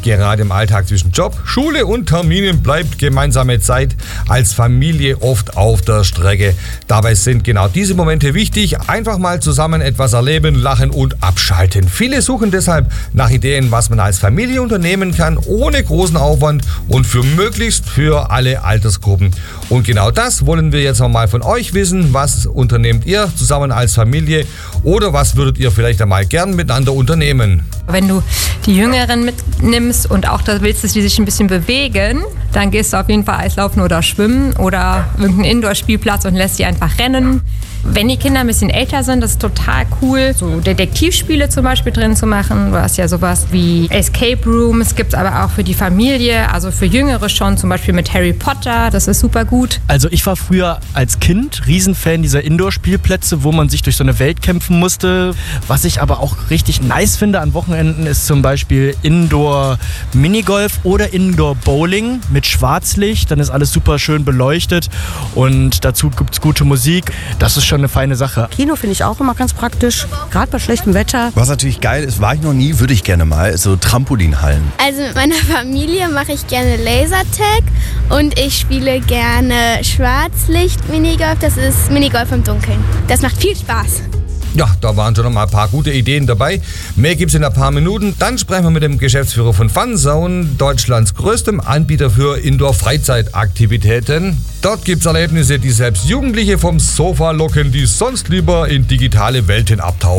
Gerade im Alltag zwischen Job, Schule und Terminen bleibt gemeinsame Zeit als Familie oft auf der Strecke. Dabei sind genau diese Momente wichtig. Einfach mal zusammen etwas erleben, lachen und abschalten. Viele suchen deshalb nach Ideen, was man als Familie unternehmen kann, ohne großen Aufwand und möglichst für alle Altersgruppen. Und genau das wollen wir jetzt nochmal von euch wissen. Was unternehmt ihr zusammen als Familie oder was würdet ihr vielleicht einmal gern miteinander unternehmen? Wenn du die Jüngeren mitnimmst und auch da willst, dass die sich ein bisschen bewegen, dann gehst du auf jeden Fall Eislaufen oder Schwimmen oder irgendeinen Indoor-Spielplatz und lässt die einfach rennen. Wenn die Kinder ein bisschen älter sind, das ist total cool, so Detektivspiele zum Beispiel drin zu machen. Du hast ja sowas wie Escape Rooms, gibt es aber auch für die Familie, also für Jüngere schon, zum Beispiel mit Harry Potter, das ist super gut. Also ich war früher als Kind Riesenfan dieser Indoor-Spielplätze, wo man sich durch so eine Welt kämpfen musste. Was ich aber auch richtig nice finde an Wochenenden ist zum Beispiel Indoor-Minigolf oder Indoor-Bowling mit Schwarzlicht. Dann ist alles super schön beleuchtet und dazu gibt es gute Musik. Das ist schon eine feine Sache. Kino finde ich auch immer ganz praktisch, gerade bei schlechtem Wetter. Was natürlich geil ist, war ich noch nie, würde ich gerne mal, ist so Trampolinhallen. Also mit meiner Familie mache ich gerne Lasertag und ich spiele gerne Schwarzlicht-Minigolf. Das ist Minigolf im Dunkeln. Das macht viel Spaß. Ja, da waren schon noch mal ein paar gute Ideen dabei. Mehr gibt's in ein paar Minuten. Dann sprechen wir mit dem Geschäftsführer von Funzone, Deutschlands größtem Anbieter für Indoor-Freizeitaktivitäten. Dort gibt's Erlebnisse, die selbst Jugendliche vom Sofa locken, die sonst lieber in digitale Welten abtauchen.